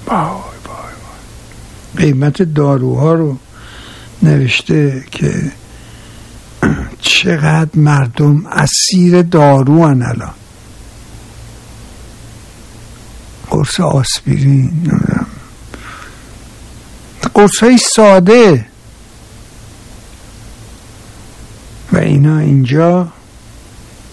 قیمت داروها رو نوشته که چقدر مردم اسیر دارو هن الان. قرص آسپرین، قرص های ساده و اینا اینجا